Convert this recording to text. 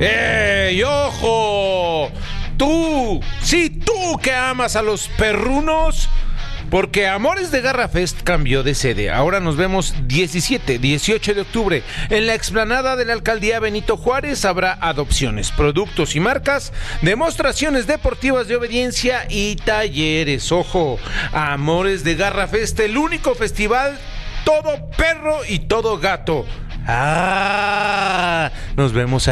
¡Ey, ojo! Tú, sí, tú que amas a los perrunos, porque Amores de Garra Fest cambió de sede. Ahora nos vemos 17, 18 de octubre. En la explanada de la Alcaldía Benito Juárez habrá adopciones, productos y marcas, demostraciones deportivas de obediencia y talleres. Ojo, Amores de Garra Fest, el único festival todo perro y todo gato. Nos vemos ahí.